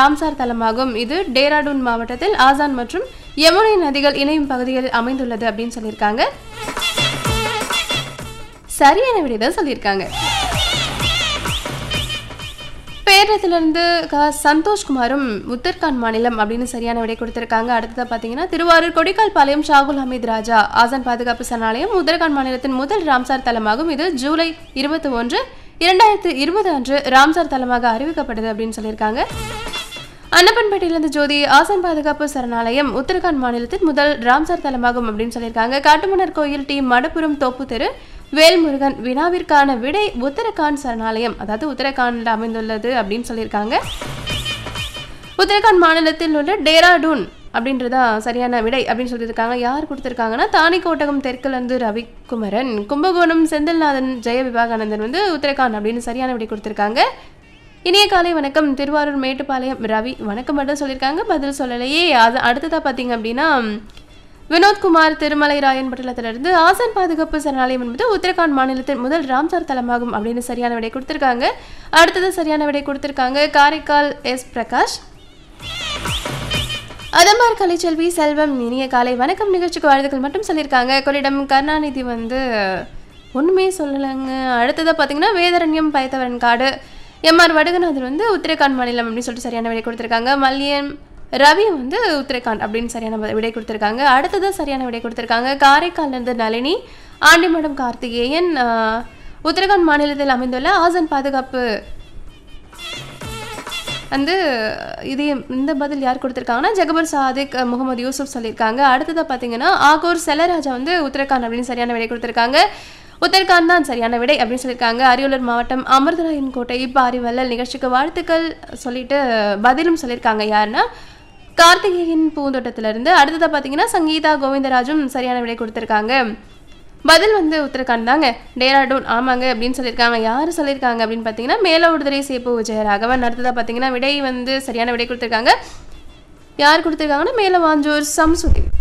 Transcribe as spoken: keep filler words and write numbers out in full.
Ramsar தலமாகும். இது டேராடூன் மாவட்டத்தில் ஆசான் மற்றும் யமுனை நதிகள் இணையும் பகுதிகளில் அமைந்துள்ளது அப்படின்னு சொல்லியிருக்காங்க. சரியான விடை தான் சொல்லியிருக்காங்க. பேரத்திலிருந்து க சந்தோஷ்குமாரும் உத்தரகாண்ட் மாநிலம் அப்படின்னு சரியான விடை கொடுத்திருக்காங்க. அடுத்ததாக பார்த்தீங்கன்னா திருவாரூர் கொடிக்கால் பாளையம் ஷாகுல் ஹமீத் ராஜா ஆசான் பாதுகாப்பு சரணாலயம் உத்தரகாண்ட் மாநிலத்தின் முதல் ராம்சார் தலமாகும். இது ஜூலை இருபத்தி ஒன்று இரண்டாயிரத்து இருபது அன்று ராம்சார் தலமாக அறிவிக்கப்பட்டது அப்படின்னு சொல்லியிருக்காங்க. அன்னப்பன்பேட்டையிலிருந்து ஜோதி ஆசான் பாதுகாப்பு சரணாலயம் உத்தரகாண்ட் மாநிலத்தின் முதல் ராம்சார் தலமாகும் அப்படின்னு சொல்லியிருக்காங்க. காட்டுமன்னர் கோயில் டி மடப்புரம் தோப்பு தெரு வேல்முருகன் வினாவிற்கான விடை உத்தரகாண்ட் சரணாலயம், அதாவது உத்தரகாண்டில் அமைந்துள்ளது அப்படின்னு சொல்லியிருக்காங்க. உத்தரகாண்ட் மாநிலத்தில் உள்ள டேராடூன் அப்படின்றதா சரியான விடை அப்படின்னு சொல்லியிருக்காங்க. யார் கொடுத்துருக்காங்கன்னா தானிக்கோட்டகம் தெற்குலேருந்து ரவிக்குமரன், கும்பகோணம் செந்தில்நாதன், ஜெய விவேகானந்தன் வந்து உத்தரகாண்ட் அப்படின்னு சரியான விடை கொடுத்துருக்காங்க. இனிய காலை வணக்கம் திருவாரூர் மேட்டுப்பாளையம் ரவி வணக்கம் மட்டும் சொல்லியிருக்காங்க, பதில் சொல்லலையே. அது அடுத்ததாக பார்த்தீங்க அப்படின்னா வினோத்குமார் திருமலை ராயன் பட்டணத்திலிருந்து ஆசான் பாதுகாப்பு சரணாலயம் என்பது உத்தரகாண்ட் மாநிலத்தின் முதல் ராம்சார் தலமாகும் அப்படின்னு சரியான விடை கொடுத்திருக்காங்க. அடுத்தது சரியான விடை கொடுத்திருக்காங்க காரைக்கால் எஸ் பிரகாஷ். அதம்பார் கலைச்செல்வி செல்வம் இனிய காலை வணக்கம் நிகழ்ச்சிக்கு வாழ்த்துக்கள் மட்டும் சொல்லியிருக்காங்க. கொள்ளிடம் கருணாநிதி வந்து ஒன்றுமே சொல்லலைங்க. அடுத்ததாக பார்த்தீங்கன்னா வேதரண்யம் பயத்தவரன் காடு எம் ஆர் வடுகநாதர் வந்து உத்தரகாண்ட் மாநிலம் அப்படின்னு சொல்லிட்டு சரியான விடை கொடுத்திருக்காங்க. மல்லியன் ரவி வந்து உத்தரகாண்ட் அப்படின்னு சரியான விடை கொடுத்துருக்காங்க. அடுத்தது சரியான விடை கொடுத்துருக்காங்க காரைக்கால்லேருந்து நளினி, ஆண்டிமடம் கார்த்திகேயன் உத்தரகாண்ட் மாநிலத்தில் அமைந்துள்ள ஆசான் பாதுகாப்பு வந்து இது இந்த பதில் யார் கொடுத்துருக்காங்கன்னா ஜகபர் சாதிக் முகமது யூசுப் சொல்லியிருக்காங்க. அடுத்ததாக பார்த்தீங்கன்னா ஆகூர் செல்லராஜா வந்து உத்தரகாண்ட் அப்படின்னு சரியான விடை கொடுத்துருக்காங்க. உத்தரகாண்ட் தான் சரியான விடை அப்படின்னு சொல்லியிருக்காங்க. அரியலூர் மாவட்டம் அமிர்தராயன் கோட்டை பாரிவல்லல் நிகழ்ச்சிக்கு வாழ்த்துக்கள் சொல்லிட்டு பதிலும் சொல்லியிருக்காங்க. யாருன்னா கார்த்திகேயன் பூந்தோட்டத்திலிருந்து. அடுத்ததாக பார்த்தீங்கன்னா சங்கீதா கோவிந்தராஜும் சரியான விடை கொடுத்துருக்காங்க. பதில் வந்து உத்தரகாண்ட் தாங்க, டேராடூன் ஆமாங்க அப்படின்னு சொல்லியிருக்காங்க. யார் சொல்லியிருக்காங்க அப்படின்னு பார்த்தீங்கன்னா மேலவுடுதுறை சேப்பு விஜயராகவன். அடுத்ததாக பார்த்தீங்கன்னா விடை வந்து சரியான விடை கொடுத்துருக்காங்க. யார் கொடுத்துருக்காங்கன்னா மேலவாஞ்சூர் சம்சுதீன்.